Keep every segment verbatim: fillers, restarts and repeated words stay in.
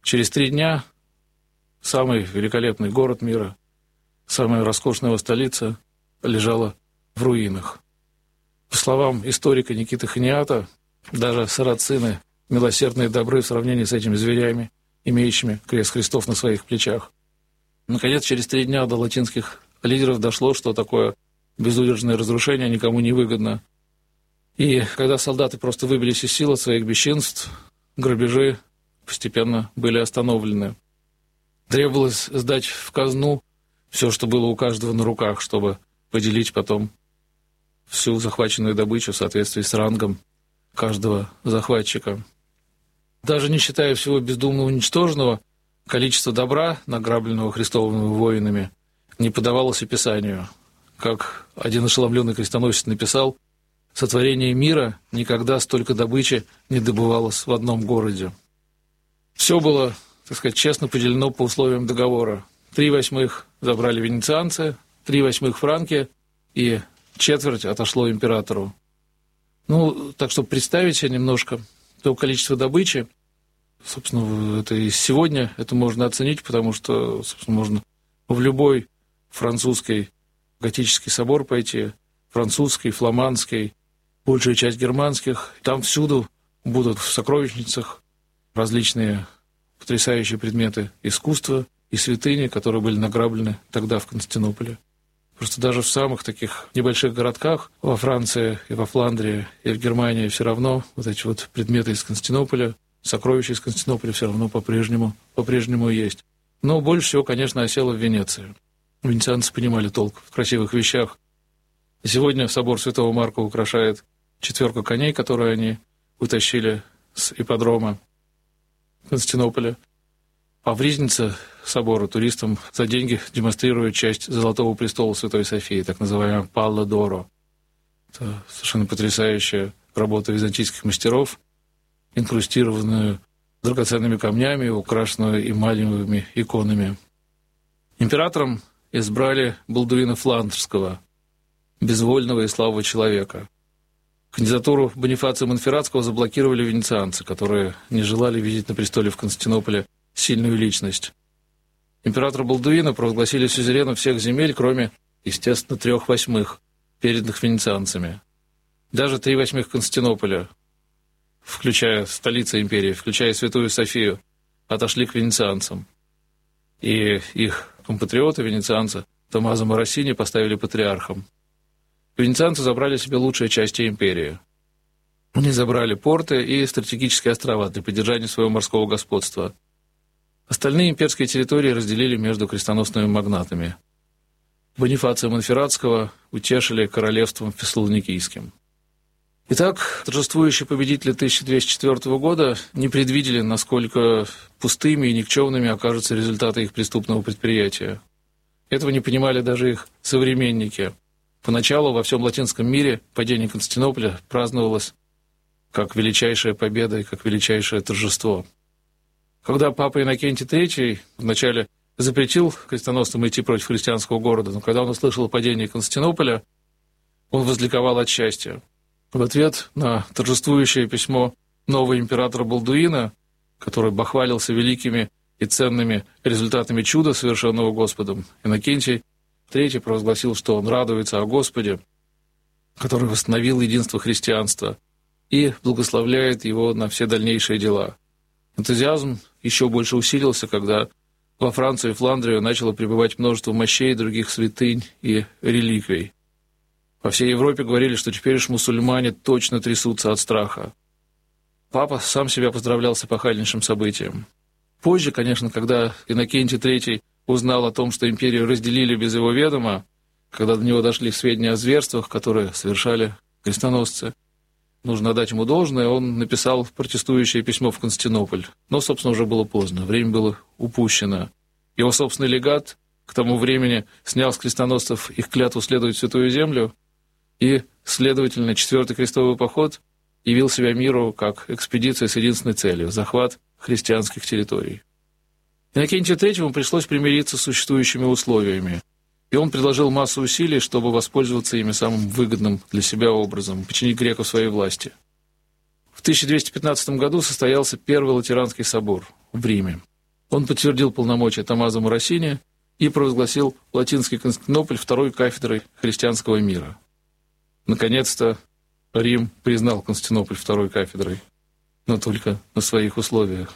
Через три дня самый великолепный город мира, самая роскошная его столица лежала в руинах. По словам историка Никиты Ханиата, даже сарацины, милосердные добры в сравнении с этими зверями, имеющими крест Христов на своих плечах. Наконец, через три дня до латинских лидеров дошло, что такое безудержное разрушение никому не выгодно. И когда солдаты просто выбились из сил от своих бесчинств, грабежи постепенно были остановлены. Требовалось сдать в казну все, что было у каждого на руках, чтобы поделить потом всю захваченную добычу в соответствии с рангом каждого захватчика. Даже не считая всего бездумно уничтоженного, количество добра, награбленного христовыми воинами, не поддавалось описанию. Как один ошеломленный крестоносец написал, «Сотворение мира никогда столько добычи не добывалось в одном городе». Все было, так сказать, честно поделено по условиям договора. Три восьмых забрали венецианцы, три восьмых франки, и четверть отошло императору. Ну, так что представить себе немножко то количество добычи, собственно, это и сегодня это можно оценить, потому что, собственно, можно в любой французский готический собор пойти, французский, фламандский, большая часть германских, там всюду будут в сокровищницах различные потрясающие предметы искусства и святыни, которые были награблены тогда в Константинополе. Просто даже в самых таких небольших городках во Франции и во Фландрии и в Германии все равно вот эти вот предметы из Константинополя, сокровища из Константинополя все равно по-прежнему, по-прежнему есть. Но больше всего, конечно, осело в Венеции. Венецианцы понимали толк в красивых вещах. И сегодня собор Святого Марка украшает четверку коней, которые они утащили с ипподрома Константинополя. А в Ризнице собора туристам за деньги демонстрируют часть Золотого престола Святой Софии, так называемая Палла Доро. Это совершенно потрясающая работа византийских мастеров, инкрустированную драгоценными камнями, украшенную эмалевыми иконами. Императором избрали Балдуина Фландрского, безвольного и слабого человека. Кандидатуру Бонифация Монферратского заблокировали венецианцы, которые не желали видеть на престоле в Константинополе сильную личность. Императора Балдуина провозгласили сюзереном всех земель, кроме, естественно, трех восьмых, переданных венецианцами. Даже три восьмых Константинополя, включая столицу империи, включая Святую Софию, отошли к венецианцам. И их компатриоты, венецианцы, Томмазо Мороссини поставили патриархом. Венецианцы забрали себе лучшие части империи. Они забрали порты и стратегические острова для поддержания своего морского господства. Остальные имперские территории разделили между крестоносными магнатами. Бонифация Монферратского утешили королевством Фессалоникийским. Итак, торжествующие победители тысяча двести четвёртого года не предвидели, насколько пустыми и никчемными окажутся результаты их преступного предприятия. Этого не понимали даже их современники. Поначалу во всем латинском мире падение Константинополя праздновалось как величайшая победа и как величайшее торжество. Когда папа Иннокентий третий вначале запретил крестоносцам идти против христианского города, но когда он услышал о падении Константинополя, он возликовал от счастья. В ответ на торжествующее письмо нового императора Балдуина, который бахвалился великими и ценными результатами чуда, совершенного Господом, Иннокентий третий провозгласил, что он радуется о Господе, который восстановил единство христианства, и благословляет его на все дальнейшие дела. Энтузиазм еще больше усилился, когда во Францию и Фландрию начало прибывать множество мощей, других святынь и реликвий. По всей Европе говорили, что теперь уж мусульмане точно трясутся от страха. Папа сам себя поздравлял с эпохальнейшим событием. Позже, конечно, когда Иннокентий третий узнал о том, что империю разделили без его ведома, когда до него дошли сведения о зверствах, которые совершали крестоносцы, нужно отдать ему должное, он написал протестующее письмо в Константинополь. Но, собственно, уже было поздно, время было упущено. Его собственный легат к тому времени снял с крестоносцев их клятву следовать в Святую Землю, и, следовательно, Четвертый крестовый поход явил себя миру как экспедиция с единственной целью – захват христианских территорий. Иннокентию третьему пришлось примириться с существующими условиями, и он предложил массу усилий, чтобы воспользоваться ими самым выгодным для себя образом – подчинить греков своей власти. В тысяча двести пятнадцатом году состоялся Первый Латеранский собор в Риме. Он подтвердил полномочия Томмазо Моросини и провозгласил латинский Константинополь второй кафедрой христианского мира. Наконец-то Рим признал Константинополь второй кафедрой, но только на своих условиях.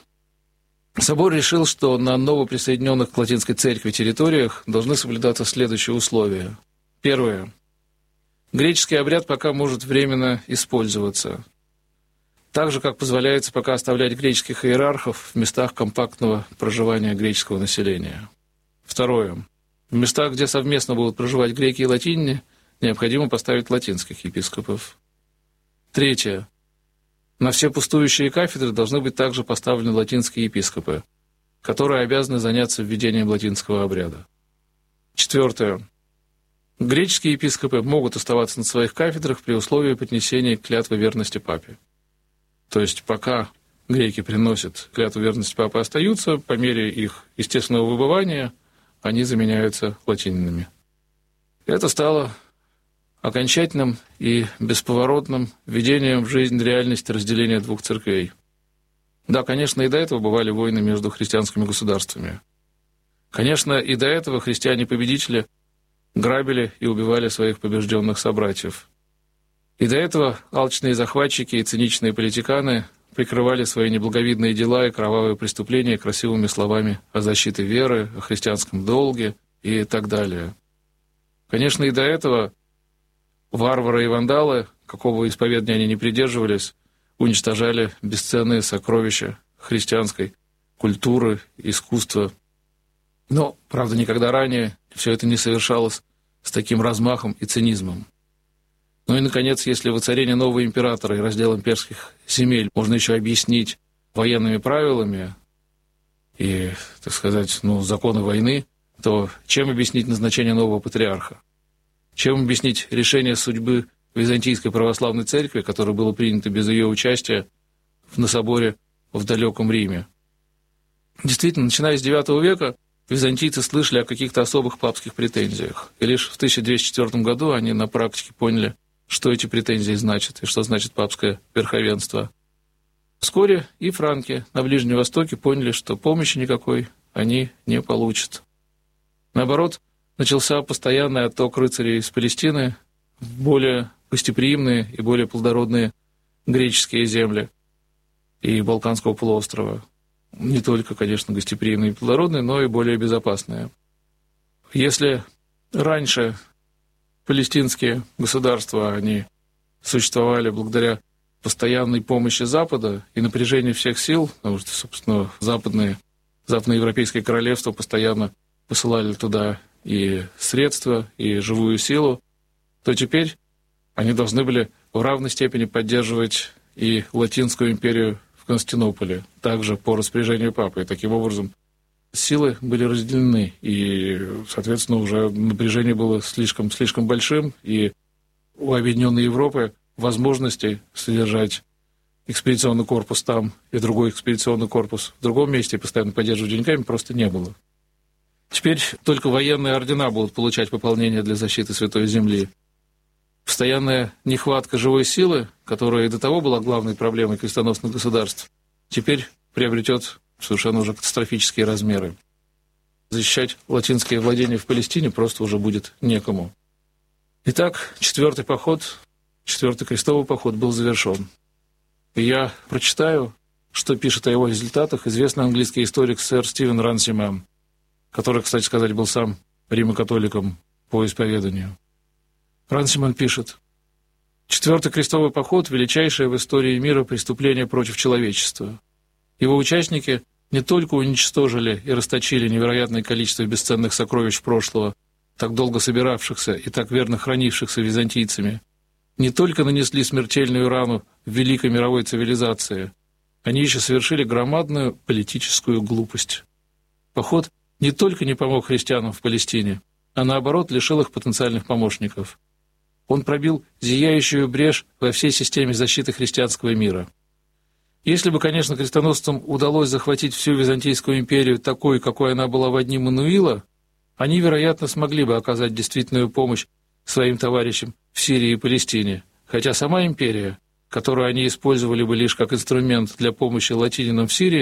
Собор решил, что на новоприсоединенных к латинской церкви территориях должны соблюдаться следующие условия. Первое. Греческий обряд пока может временно использоваться, так же, как позволяется пока оставлять греческих иерархов в местах компактного проживания греческого населения. Второе. В местах, где совместно будут проживать греки и латиняне, необходимо поставить латинских епископов. Третье. На все пустующие кафедры должны быть также поставлены латинские епископы, которые обязаны заняться введением латинского обряда. Четвертое. Греческие епископы могут оставаться на своих кафедрах при условии поднесения клятвы верности папе. То есть пока греки приносят клятву верности папе, остаются, по мере их естественного выбывания они заменяются латининами. Это стало окончательным и бесповоротным введением в жизнь реальности разделения двух церквей. Да, конечно, и до этого бывали войны между христианскими государствами. Конечно, и до этого христиане-победители грабили и убивали своих побежденных собратьев. И до этого алчные захватчики и циничные политиканы прикрывали свои неблаговидные дела и кровавые преступления красивыми словами о защите веры, о христианском долге и так далее. Конечно, и до этого варвары и вандалы, какого исповедания они не придерживались, уничтожали бесценные сокровища христианской культуры, искусства. Но, правда, никогда ранее все это не совершалось с таким размахом и цинизмом. Ну и, наконец, если воцарение нового императора и раздел имперских земель можно еще объяснить военными правилами и, так сказать, ну, законы войны, то чем объяснить назначение нового патриарха? Чем объяснить решение судьбы Византийской православной церкви, которое было принято без ее участия на соборе в далеком Риме? Действительно, начиная с девятого века, византийцы слышали о каких-то особых папских претензиях. И лишь в тысяча двести четвёртом году они на практике поняли, что эти претензии значат и что значит папское верховенство. Вскоре и франки на Ближнем Востоке поняли, что помощи никакой они не получат. Наоборот, начался постоянный отток рыцарей из Палестины в более гостеприимные и более плодородные греческие земли и Балканского полуострова. Не только, конечно, гостеприимные и плодородные, но и более безопасные. Если раньше палестинские государства, они существовали благодаря постоянной помощи Запада и напряжению всех сил, потому что, собственно, западные, западноевропейские королевства постоянно посылали туда и средства, и живую силу, то теперь они должны были в равной степени поддерживать и Латинскую империю в Константинополе, также по распоряжению папы. И таким образом силы были разделены, и, соответственно, уже напряжение было слишком, слишком большим, и у Объединенной Европы возможностей содержать экспедиционный корпус там и другой экспедиционный корпус в другом месте и постоянно поддерживать деньгами просто не было. Теперь только военные ордена будут получать пополнение для защиты Святой Земли. Постоянная нехватка живой силы, которая и до того была главной проблемой крестоносных государств, теперь приобретет совершенно уже катастрофические размеры. Защищать латинские владения в Палестине просто уже будет некому. Итак, четвертый поход, четвертый крестовый поход был завершен. И я прочитаю, что пишет о его результатах известный английский историк сэр Стивен Рансимам, который, кстати сказать, был сам римокатоликом по исповеданию. Рансиман пишет: «Четвертый крестовый поход – величайшее в истории мира преступление против человечества. Его участники не только уничтожили и расточили невероятное количество бесценных сокровищ прошлого, так долго собиравшихся и так верно хранившихся византийцами, не только нанесли смертельную рану в великой мировой цивилизации, они еще совершили громадную политическую глупость. Поход не только не помог христианам в Палестине, а наоборот лишил их потенциальных помощников. Он пробил зияющую брешь во всей системе защиты христианского мира. Если бы, конечно, крестоносцам удалось захватить всю Византийскую империю такой, какой она была во дни Мануила, они, вероятно, смогли бы оказать действительную помощь своим товарищам в Сирии и Палестине, хотя сама империя, которую они использовали бы лишь как инструмент для помощи латининам в Сирии,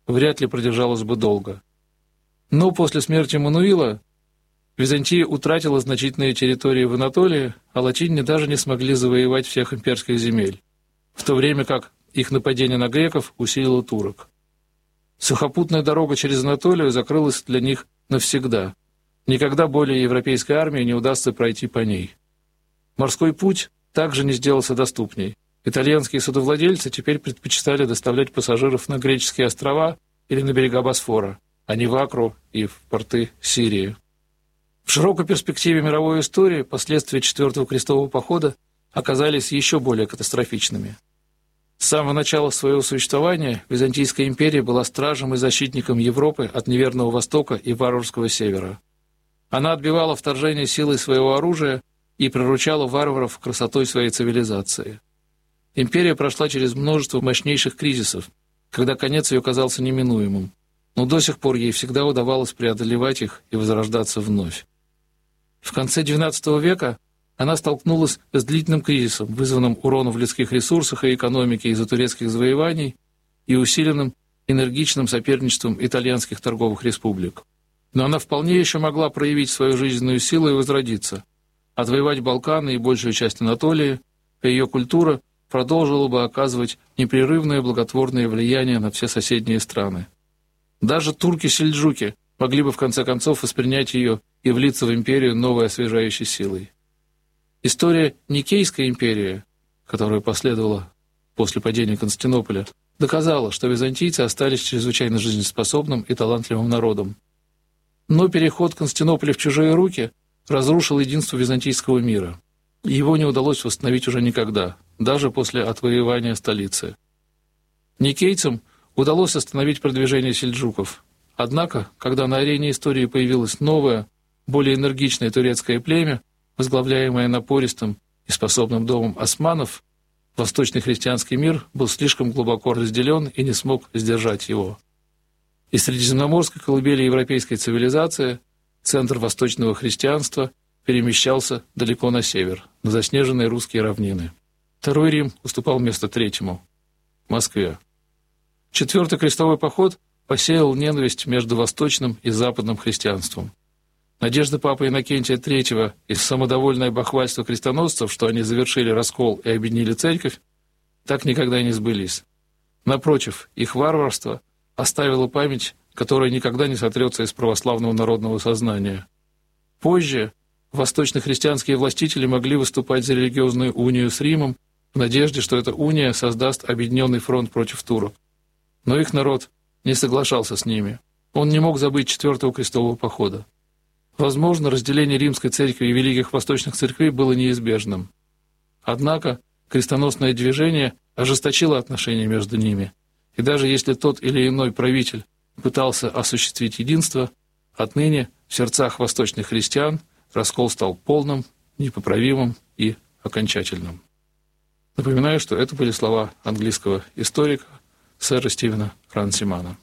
вряд ли продержалась бы долго. Но после смерти Мануила Византия утратила значительные территории в Анатолии, а латиняне даже не смогли завоевать всех имперских земель, в то время как их нападение на греков усилило турок. Сухопутная дорога через Анатолию закрылась для них навсегда. Никогда более европейской армии не удастся пройти по ней. Морской путь также не сделался доступней. Итальянские судовладельцы теперь предпочитали доставлять пассажиров на греческие острова или на берега Босфора, а не в Акру и в порты Сирии. В широкой перспективе мировой истории последствия Четвертого крестового похода оказались еще более катастрофичными. С самого начала своего существования Византийская империя была стражем и защитником Европы от неверного Востока и варварского Севера. Она отбивала вторжение силой своего оружия и приручала варваров красотой своей цивилизации. Империя прошла через множество мощнейших кризисов, когда конец ее казался неминуемым, но до сих пор ей всегда удавалось преодолевать их и возрождаться вновь. В конце двенадцатого века она столкнулась с длительным кризисом, вызванным уроном в людских ресурсах и экономике из-за турецких завоеваний и усиленным энергичным соперничеством итальянских торговых республик. Но она вполне еще могла проявить свою жизненную силу и возродиться, отвоевать Балканы и большую часть Анатолии, а ее культура продолжила бы оказывать непрерывное благотворное влияние на все соседние страны. Даже турки-сельджуки могли бы в конце концов воспринять ее и влиться в империю новой освежающей силой. История Никейской империи, которая последовала после падения Константинополя, доказала, что византийцы остались чрезвычайно жизнеспособным и талантливым народом. Но переход Константинополя в чужие руки разрушил единство византийского мира. И его не удалось восстановить уже никогда, даже после отвоевания столицы. Никейцам удалось остановить продвижение сельджуков. Однако, когда на арене истории появилось новое, более энергичное турецкое племя, возглавляемое напористым и способным домом османов, восточный христианский мир был слишком глубоко разделен и не смог сдержать его. Из средиземноморской колыбели европейской цивилизации центр восточного христианства перемещался далеко на север, на заснеженные русские равнины. Второй Рим уступал место третьему – Москве. Четвертый крестовый поход посеял ненависть между восточным и западным христианством. Надежды папы Иннокентия третьего и самодовольное бахвальство крестоносцев, что они завершили раскол и объединили церковь, так никогда и не сбылись. Напротив, их варварство оставило память, которая никогда не сотрется из православного народного сознания. Позже восточно-христианские властители могли выступать за религиозную унию с Римом в надежде, что эта уния создаст объединенный фронт против турок. Но их народ не соглашался с ними. Он не мог забыть Четвертого крестового похода. Возможно, разделение римской церкви и великих восточных церквей было неизбежным. Однако крестоносное движение ожесточило отношения между ними, и даже если тот или иной правитель пытался осуществить единство, отныне в сердцах восточных христиан раскол стал полным, непоправимым и окончательным. Напоминаю, что это были слова английского историка сэра Стивена Рансимана.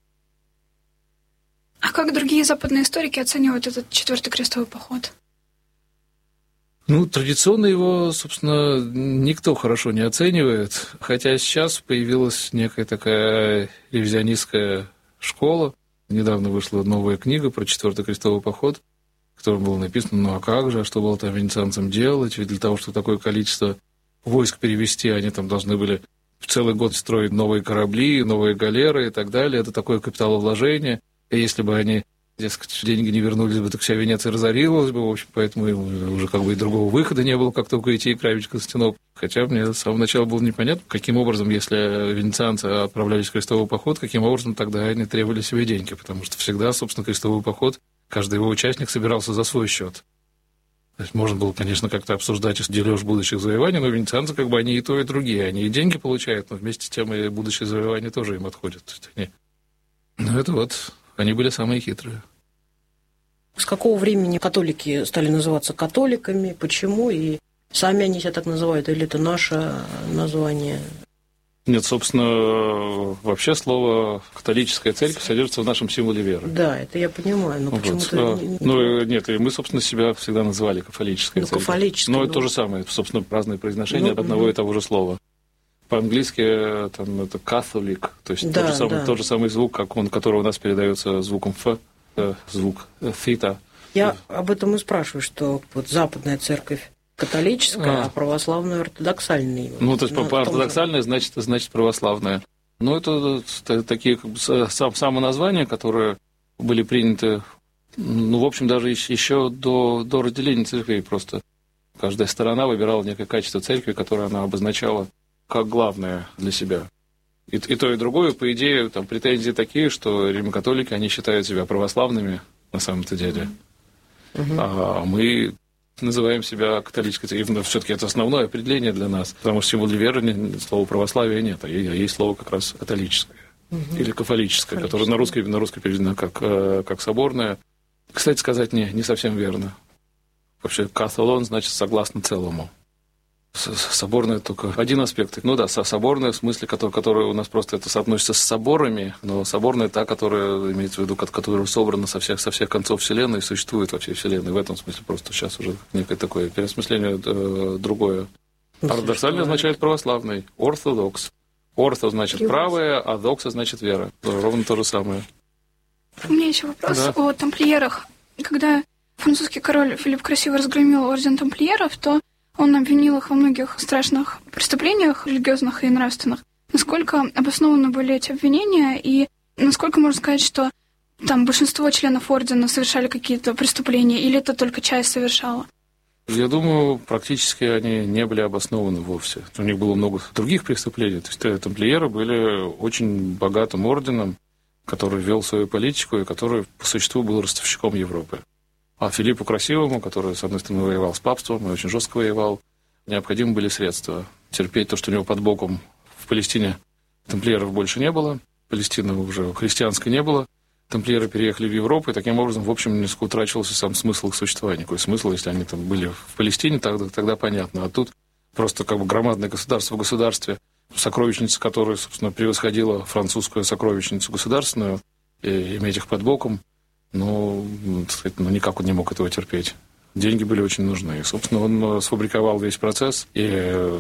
А как другие западные историки оценивают этот Четвертый крестовый поход? Ну, традиционно его, собственно, никто хорошо не оценивает, хотя сейчас появилась некая такая ревизионистская школа. Недавно вышла новая книга про Четвертый крестовый поход, в котором было написано, ну а как же, а что было там венецианцам делать, ведь для того, чтобы такое количество войск перевести, они там должны были целый год строить новые корабли, новые галеры и так далее, это такое капиталовложение. И если бы они, дескать, деньги не вернулись бы, так вся Венеция разорилась бы, в общем, поэтому уже как бы и другого выхода не было, как только идти и грабить Константинополь. Хотя мне с самого начала было непонятно, каким образом, если венецианцы отправлялись в крестовый поход, каким образом тогда они требовали себе деньги, потому что всегда, собственно, крестовый поход, каждый его участник собирался за свой счет. То есть можно было, конечно, как-то обсуждать дележ будущих завоеваний, но венецианцы, как бы, они и то, и другие, они и деньги получают, но вместе с тем и будущие завоевания тоже им отходят. То есть они... Ну, это вот... Они были самые хитрые. С какого времени католики стали называться католиками? Почему? И сами они себя так называют? Или это наше название? Нет, собственно, вообще слово «католическая церковь» содержится в нашем символе веры. Да, это я понимаю, но вот. почему-то... А, ну, нет, и мы, собственно, себя всегда называли кафолической ну, церковью. Кафолической, но ну... это то же самое, собственно, разное произношение ну, от одного угу. и того же слова. По-английски там, это Catholic, то есть да, тот, же самый, да. тот же самый звук, как он, который у нас передается звуком Ф, звук Theta. Я об этом и спрашиваю, что вот западная церковь католическая, а, а православная ортодоксальная. Ну, то есть ортодоксальная значит, значит православная. Ну, это такие как бы, сам, само названия, которые были приняты, ну, в общем, даже еще до, до разделения церквей просто. Каждая сторона выбирала некое качество церкви, которое она обозначала как главное для себя. И, и то, и другое, по идее, там претензии такие, что римокатолики, они считают себя православными на самом-то деле. Mm-hmm. А мы называем себя католической церковью. Все-таки это основное определение для нас, потому что в символе веры слова православия нет, а есть слово как раз католическое. Mm-hmm. Или кафолическое, которое на русский, на русский переведено как, как соборное. Кстати сказать, не, не совсем верно. Вообще, католон значит согласно целому. Соборное только один аспект. Ну да, соборное в смысле, который, который у нас просто это соотносится с соборами, но соборная та, которая имеется в виду, которая собрана со всех, со всех концов Вселенной и существует во всей Вселенной. В этом смысле просто сейчас уже некое такое переосмысление э, другое. Ортодоксальный означает православный. Ортодокс. Орто значит правое, а докса значит вера. Ровно то же самое. У меня еще вопрос да. о тамплиерах. Когда французский король Филипп Красивый разгромил орден тамплиеров, то он обвинил их во многих страшных преступлениях, религиозных и нравственных. Насколько обоснованы были эти обвинения, и насколько можно сказать, что там большинство членов ордена совершали какие-то преступления, или это только часть совершала? Я думаю, практически они не были обоснованы вовсе. У них было много других преступлений. То есть тамплиеры были очень богатым орденом, который вел свою политику и который по существу был ростовщиком Европы. А Филиппу Красивому, который, с одной стороны, воевал с папством и очень жестко воевал, необходимы были средства. Терпеть то, что у него под боком в Палестине тамплиеров больше не было, Палестины уже христианской не было, тамплиеры переехали в Европу, и таким образом, в общем, несколько утрачивался сам смысл их существования. Какой смысл, если они там были в Палестине, тогда, тогда понятно. А тут просто как бы громадное государство в государстве, сокровищница, которая, собственно, превосходила французскую сокровищницу государственную, и иметь их под боком, ну, так сказать, ну, никак он не мог этого терпеть. Деньги были очень нужны. И, собственно, он сфабриковал весь процесс и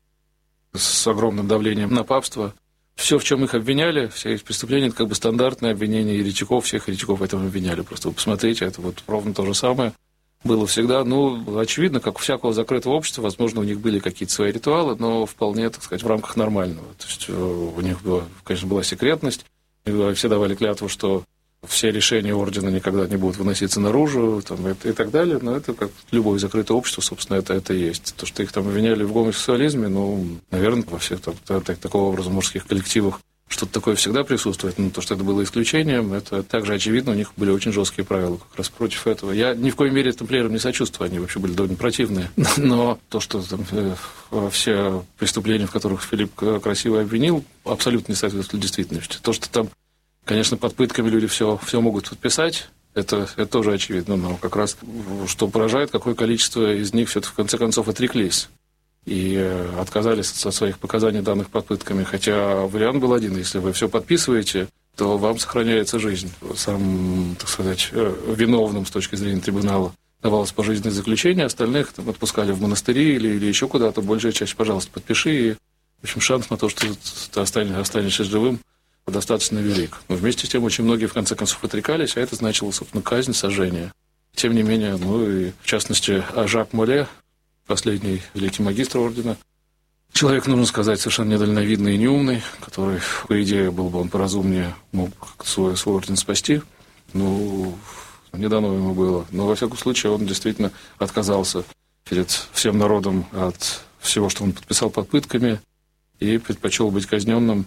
с огромным давлением на папство. Все, в чем их обвиняли, все их преступления, это как бы стандартное обвинение еретиков, всех еретиков в этом обвиняли. Просто вы посмотрите, это вот ровно то же самое было всегда. Ну, очевидно, как у всякого закрытого общества, возможно, у них были какие-то свои ритуалы, но вполне, так сказать, в рамках нормального. То есть у них, была, конечно, была секретность, все давали клятву, что все решения ордена никогда не будут выноситься наружу, там, и, и так далее, но это как любое закрытое общество, собственно, это, это и есть. То, что их там обвиняли в гомосексуализме, ну, наверное, во всех там, так, такого образа мужских коллективах что-то такое всегда присутствует, но то, что это было исключением, это также очевидно, у них были очень жесткие правила как раз против этого. Я ни в коей мере тамплиерам не сочувствую, они вообще были довольно противные, но то, что там, все преступления, в которых Филипп Красивый обвинил, абсолютно не соответствуют действительности. То, что там, конечно, под пытками люди все, все могут подписать, это, это тоже очевидно, но как раз что поражает, какое количество из них все-таки в конце концов отреклись и отказались от своих показаний, данных под пытками. Хотя вариант был один: если вы все подписываете, то вам сохраняется жизнь. Сам, так сказать, виновным с точки зрения трибунала давалось пожизненное заключение, остальных там отпускали в монастыри или, или еще куда-то. Большая часть, пожалуйста, подпиши, и, в общем, шанс на то, что ты останешься, останешься живым, достаточно велик. Но вместе с тем очень многие, в конце концов, отрекались, а это значило, собственно, казнь, сожжение. Тем не менее, ну и, в частности, Жак Моле, последний великий магистр ордена, человек, нужно сказать, совершенно недальновидный и неумный, который, по идее, был бы он поразумнее, мог свой, свой орден спасти. Ну, не дано ему было. Но, во всяком случае, он действительно отказался перед всем народом от всего, что он подписал под пытками, и предпочел быть казненным,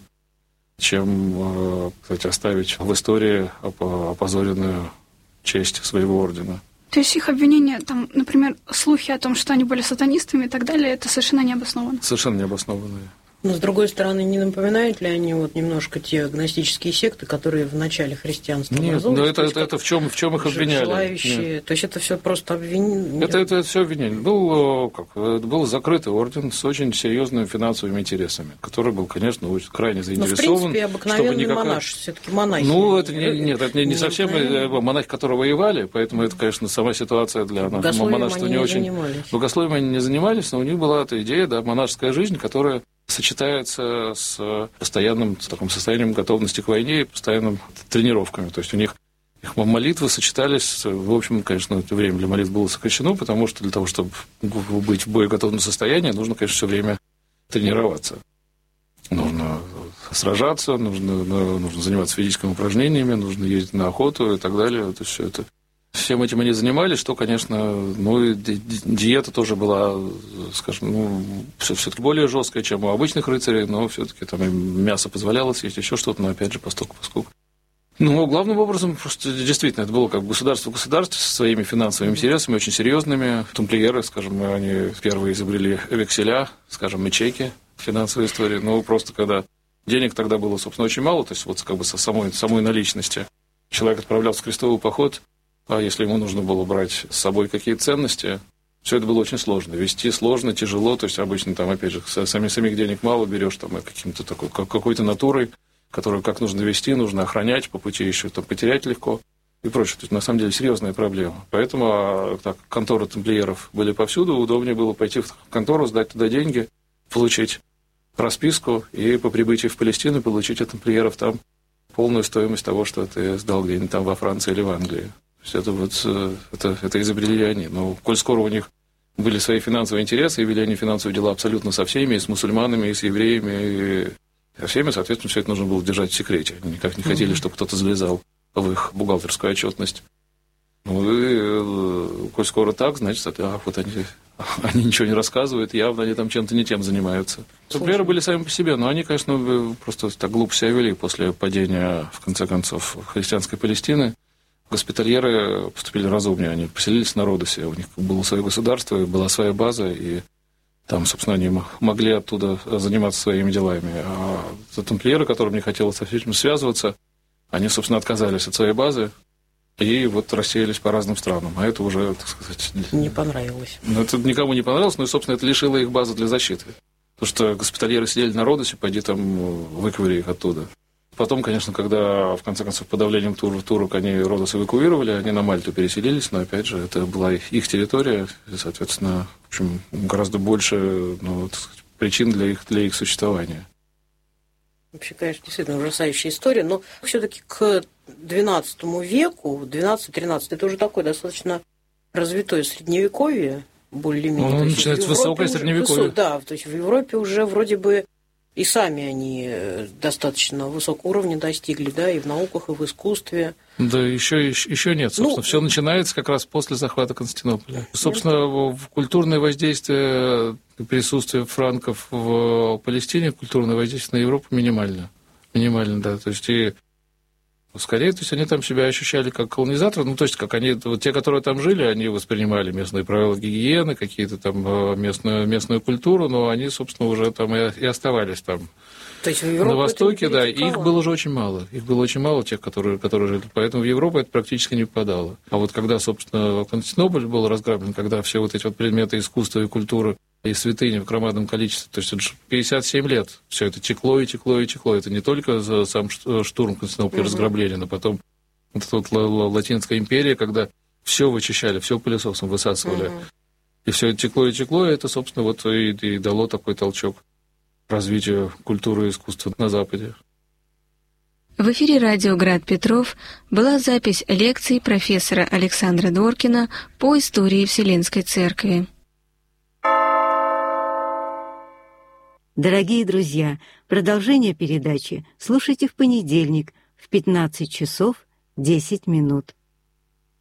чем, кстати, оставить в истории опозоренную честь своего ордена. То есть их обвинения, там, например, слухи о том, что они были сатанистами и так далее, это совершенно не обосновано? Совершенно не обоснованные. Но, с другой стороны, не напоминают ли они вот немножко те гностические секты, которые в начале христианства Нет, но это, это, это в чем, в чем их обвиняли? Желающие, то есть это все просто обвинение? Это, это все обвинение. Был, как, был закрытый орден с очень серьезными финансовыми интересами, который был, конечно, очень крайне заинтересован. Но, в принципе, обыкновенный никакая... монаш, все-таки монахи. Ну, это не, нет, это не, не совсем монахи, которые воевали, поэтому это, конечно, сама ситуация для монашества не, не очень... Занимались. Богословием они не занимались, но у них была эта идея, да, монашеская жизнь, которая сочетается с постоянным таким состоянием готовности к войне и постоянным тренировками. То есть у них их молитвы сочетались, в общем, конечно, это время для молитв было сокращено, потому что для того, чтобы быть в боеготовном состоянии, нужно, конечно, все время тренироваться. Нужно сражаться, нужно, нужно заниматься физическими упражнениями, нужно ездить на охоту и так далее. Это все это. Всем этим они занимались, что, конечно, ну, и диета тоже была, скажем, ну, все-таки более жесткая, чем у обычных рыцарей, но все-таки там им мясо позволяло съесть, еще что-то, но опять же, постольку-поскольку. Ну, главным образом, просто действительно, это было как государство в государстве со своими финансовыми интересами, очень серьезными. Тамплиеры, скажем, они первые изобрели векселя, скажем, и чеки в финансовой истории. Но просто когда денег тогда было, собственно, очень мало, то есть вот как бы со самой, самой наличности. Человек отправлялся в крестовый поход, а если ему нужно было брать с собой какие-то ценности, все это было очень сложно. Вести сложно, тяжело, то есть обычно там, опять же, самих, самих денег мало берешь, там, каким-то такой, какой-то натурой, которую как нужно вести, нужно охранять, по пути еще там, потерять легко и прочее. То есть, на самом деле, серьезная проблема. Поэтому так, конторы тамплиеров были повсюду, удобнее было пойти в контору, сдать туда деньги, получить расписку и по прибытии в Палестину получить от тамплиеров там полную стоимость того, что ты сдал где-нибудь там во Франции или в Англии. То есть это вот это, это изобрели они. Но коль скоро у них были свои финансовые интересы, и вели они финансовые дела абсолютно со всеми, и с мусульманами, и с евреями, и со всеми, соответственно, все это нужно было держать в секрете. Они никак не хотели, чтобы кто-то залезал в их бухгалтерскую отчетность. Ну и коль скоро так, значит, а, вот они, они ничего не рассказывают, явно они там чем-то не тем занимаются. Тамплиеры были сами по себе, но они, конечно, просто так глупо себя вели после падения, в конце концов, христианской Палестины. Госпитальеры поступили разумнее, они поселились на Родосе, у них было свое государство, была своя база, и там, собственно, они могли оттуда заниматься своими делами. А тамплиеры, которым не хотелось со этим связываться, они, собственно, отказались от своей базы и вот рассеялись по разным странам. А это уже, так сказать... Не понравилось. Ну, это никому не понравилось, но, собственно, это лишило их базы для защиты. Потому что госпитальеры сидели на Родосе, пойди там выковыри их оттуда. Потом, конечно, когда, в конце концов, подавлением тур, турок они Родос эвакуировали, они на Мальту переселились, но, опять же, это была их территория, и, соответственно, в общем, гораздо больше, ну, так сказать, причин для их, для их существования. Вообще, конечно, действительно ужасающая история, но все-таки к двенадцатому веку, двенадцатый-тринадцатый, это уже такое достаточно развитое средневековье, более-менее. Ну, начинается высокое средневековье. Высо... Да, то есть в Европе уже вроде бы и сами они достаточно высокого уровня достигли, да, и в науках, и в искусстве. Да, еще, еще, еще нет. Собственно, ну, все начинается как раз после захвата Константинополя. Собственно, культурное воздействие, присутствие франков в Палестине, культурное воздействие на Европу минимально. Минимально, да. То есть, и скорее, то есть они там себя ощущали как колонизаторы, ну, то есть, как они, вот те, которые там жили, они воспринимали местные правила гигиены, какие-то там местную, местную культуру, но они, собственно, уже там и, и оставались там. То есть в Европу на Востоке, да, их было уже очень мало. Их было очень мало, тех, которые, которые жили. Поэтому в Европу это практически не попадало. А вот когда, собственно, Константинополь был разграблен, когда все вот эти вот предметы искусства и культуры и святыни в громадном количестве, то есть это пятьдесят семь лет все это текло и текло и текло. Это не только за сам штурм Константинополя, угу. разграбление, но потом вот эта вот Латинская империя, когда все вычищали, все пылесосом высасывали. Угу. И все это текло и текло, и это, собственно, вот и, и дало такой толчок развитию культуры и искусства на Западе. В эфире радио «Град Петров» была запись лекций профессора Александра Доркина по истории Вселенской Церкви. Дорогие друзья, продолжение передачи слушайте в понедельник в пятнадцать часов десять минут.